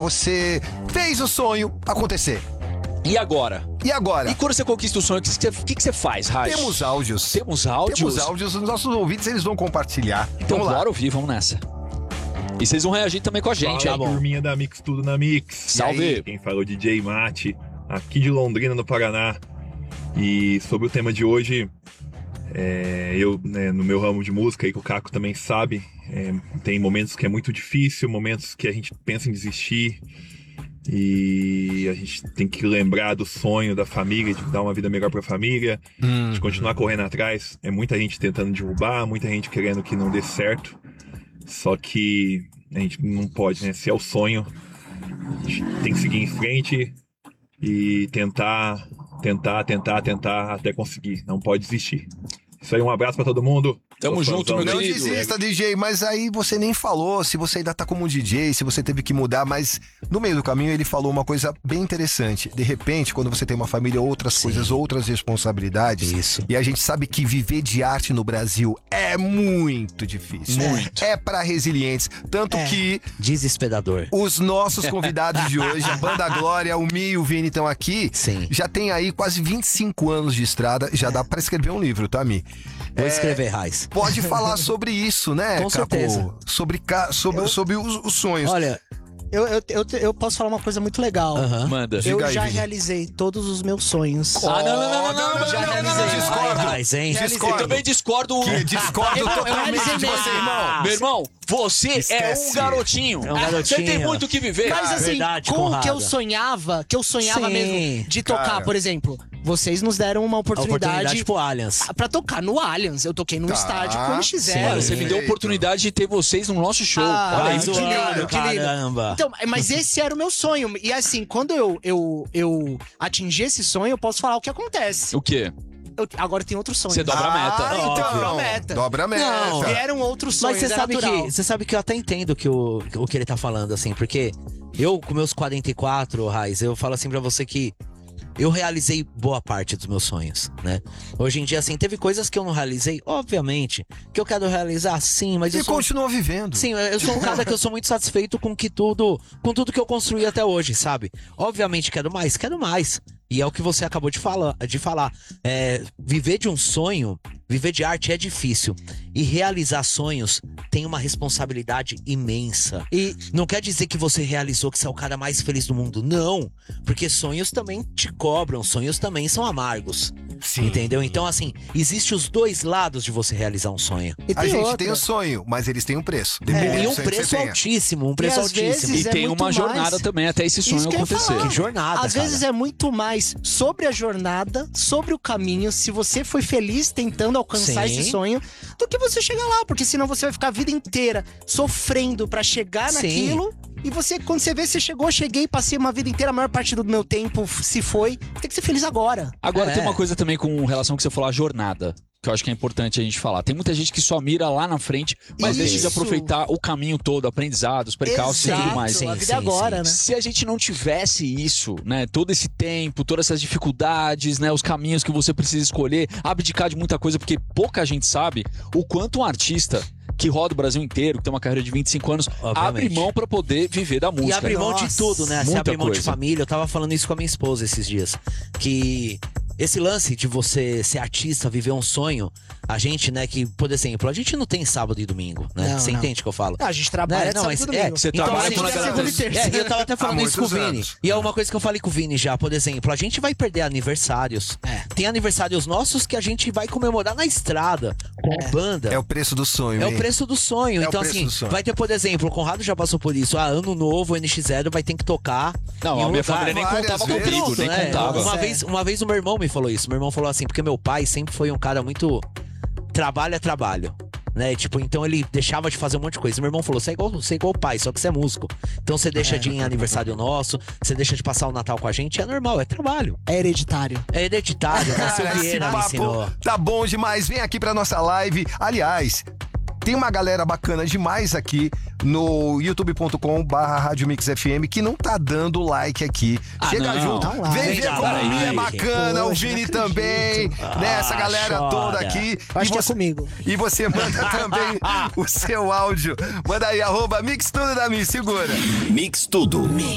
você fez o sonho acontecer. E agora? E quando você conquista o sonho, o que você faz, Raj? Temos áudios. Temos áudios? Os nossos ouvintes, eles vão compartilhar. Então Vamos lá. bora ouvir, vamos nessa. E vocês vão reagir também com a gente, Fala, turminha da Mix Tudo na Mix. Salve! Quem falou DJ Mate, aqui de Londrina, no Paraná. E sobre o tema de hoje, eu, né, no meu ramo de música, e que o Caco também sabe, tem momentos que é muito difícil, momentos que a gente pensa em desistir. E a gente tem que lembrar do sonho da família, de dar uma vida melhor pra família, de continuar correndo atrás. É muita gente tentando derrubar, muita gente querendo que não dê certo. Só que a gente não pode, né? Se é o sonho, a gente tem que seguir em frente e tentar até conseguir. Não pode desistir. Isso aí, um abraço pra todo mundo. Tamo junto, meu Não querido. desista, DJ, mas aí você nem falou se você ainda tá como DJ, se você teve que mudar, mas no meio do caminho ele falou uma coisa bem interessante. De repente, quando você tem uma família, outras coisas, outras responsabilidades. Isso. E a gente sabe que viver de arte no Brasil é muito difícil. Muito. É pra resilientes. Tanto que Desesperador. os nossos convidados de hoje, a Banda Glória, o Mi e o Vini estão aqui. Sim. Já tem aí quase 25 anos de estrada. Já dá pra escrever um livro, tá, Mi? Vou escrever, Raiz. Pode falar sobre isso, né, Com Capo? certeza. Sobre os sonhos. Olha, Eu posso falar uma coisa muito legal. Manda. Eu Diga aí, já Vini. realizei todos os meus sonhos. Ah, não. Já realizei. Discordo. Raiz, hein? Eu também discordo. Discordo totalmente de você, irmão. Meu irmão, você é Esquece. um garotinho. É um garotinho. Você tem muito o que viver. Mas assim, verdade, com o Conrado. que eu sonhava Sim. mesmo de tocar, Cara. por exemplo, vocês nos deram uma A oportunidade oportunidade pro Allianz. pra tocar no Allianz. Eu toquei num Tá. estádio com o NX0. Sim. Mano, você me deu a oportunidade de ter vocês no nosso show. Ah, Olha Vai isso. que lindo, zoando, que lindo. caramba. Então, mas esse era o meu sonho. E assim, quando eu atingi esse sonho, eu posso falar o que acontece. O quê? Agora tem outro sonho. Você dobra a meta. Então, Dobra a meta. Dobra a meta. Não. Vieram outros sonhos, Mas natural. você sabe que eu até entendo que o que ele tá falando, assim, porque eu, com meus 44, Raiz, eu falo assim pra você que eu realizei boa parte dos meus sonhos, né? Hoje em dia, assim, teve coisas que eu não realizei, obviamente, que eu quero realizar, sim, mas eu E sou... continua vivendo. Sim, eu sou um cara que eu sou muito satisfeito com tudo que eu construí até hoje, sabe? Obviamente quero mais. E é o que você acabou de falar. Viver de um sonho, viver de arte é difícil. E realizar sonhos tem uma responsabilidade imensa. E não quer dizer que você realizou que você é o cara mais feliz do mundo. Não. Porque sonhos também te cobram, sonhos também são amargos. Sim. Entendeu? Então, assim, existe os dois lados de você realizar um sonho. E A tem gente outra. tem o sonho, mas eles têm um preço. E Dependendo um do sonho que preço você tenha. altíssimo, um preço às altíssimo. vezes E é tem muito uma jornada mais. também até esse sonho Isso que eu ia acontecer. falar. Que jornada, Às cara. vezes é muito mais sobre a jornada, sobre o caminho, se você foi feliz tentando alcançar Sim. esse sonho, do que você chegar lá, porque senão você vai ficar a vida inteira sofrendo pra chegar Sim. naquilo. E você, quando você vê, você chegou, cheguei, passei uma vida inteira, a maior parte do meu tempo se foi. Tem que ser feliz agora. Agora, É. tem uma coisa também com relação ao que você falou, a jornada. Que eu acho que é importante a gente falar. Tem muita gente que só mira lá na frente, mas deixa de Isso. aproveitar o caminho todo, aprendizados, percalços e tudo Exato, mais. a Sim, vida sim, é agora, sim. né? Se a gente não tivesse isso, né, todo esse tempo, todas essas dificuldades, né, os caminhos que você precisa escolher, abdicar de muita coisa, porque pouca gente sabe o quanto um artista que roda o Brasil inteiro, que tem uma carreira de 25 anos, Obviamente. abre mão pra poder viver da música. E abrir mão de Nossa, tudo, né? Você muita abre mão de coisa. família. Eu tava falando isso com a minha esposa esses dias. Que esse lance de você ser artista, viver um sonho, a gente, né, que, por exemplo, a gente não tem sábado e domingo, né? Não, Você não. entende o que eu falo? A gente trabalha Né? de sábado e domingo. você Então, trabalha assim, quando a galera- segunda e terça. eu tava até falando Há isso com o muitos Vini. anos. E é uma coisa que eu falei com o Vini já, por exemplo, a gente vai perder aniversários. Tem aniversários nossos que a gente vai comemorar na estrada, com a banda. É o preço do sonho, É o hein? preço do sonho. É o Então, preço assim, do sonho. vai ter, por exemplo, o Conrado já passou por isso. Ano novo, o NX0 vai ter que tocar. Não, em a um minha lugar. família nem Várias contava vezes. comigo, Pronto, nem né? contava. Uma vez o meu irmão me falou isso. Meu irmão falou assim, porque meu pai sempre foi um cara muito trabalho é trabalho. Né? Tipo, então ele deixava de fazer um monte de coisa. Meu irmão falou, você é igual o pai, só que você é músico. Então você deixa de ir em aniversário nosso, você deixa de passar o Natal com a gente, é normal, é trabalho. É hereditário. É hereditário, né? Seu Cara, esse Vieira me papo ensinou. tá bom demais. Vem aqui pra nossa live. Aliás, tem uma galera bacana demais aqui no youtube.com/Rádio Mix FM que não tá dando like aqui. Chega não. junto. Dá um like. Vem ver Dá como o Mi é like. bacana, o Poxa, Vini não também, acredito. né? Essa galera chora. toda aqui. Eu acho E que é você- comigo. E você manda também o seu áudio. Manda aí, @Mix Tudo da Mi, segura. Mix Tudo.